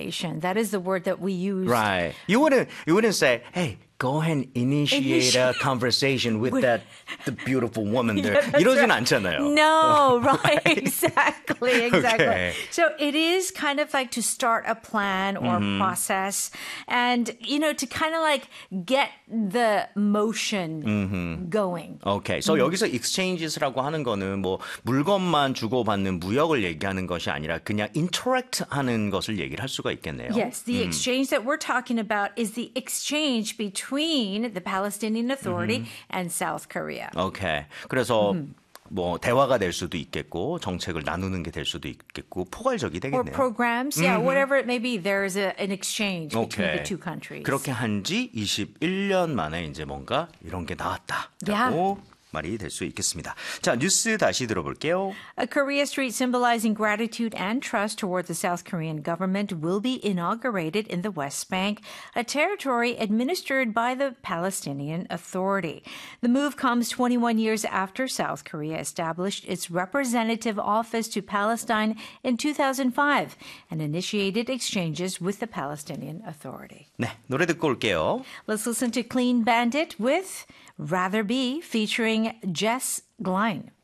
initiation. That is the word that we use. Right. You wouldn't say, hey, go ahead and initiate a conversation with the beautiful woman there. 이러진 않잖아요. No, right. Exactly. Okay. So it is kind of like to start a plan or process and, to kind of like get the motion going. Okay. So 여기서 exchanges라고 하는 거는 뭐 물건만 주고받는 무역을 얘기하는 것이 아니라 그냥 interact 하는 것을 얘기를 할 수가 있겠네요. Yes, the exchange that we're talking about is the exchange between the Palestinian Authority and South Korea. Okay. 그래서 뭐 대화가 될 수도 있겠고 정책을 나누는 게 될 수도 있겠고 포괄적이 Or 되겠네요. programs, whatever it may be, there is an exchange between the two countries. 그렇게 한 지 21년 만에 이제 뭔가 이런 게 나왔다라고 말이 될 수 있겠습니다. 자, 뉴스 다시 들어볼게요. A Korea street symbolizing gratitude and trust toward the South Korean government will be inaugurated in the West Bank, a territory administered by the Palestinian Authority. The move comes 21 years after South Korea established its representative office to Palestine in 2005 and initiated exchanges with the Palestinian Authority. 네, 노래 듣고 올게요. Let's listen to Clean Bandit with Rather Be featuring Jess Glein.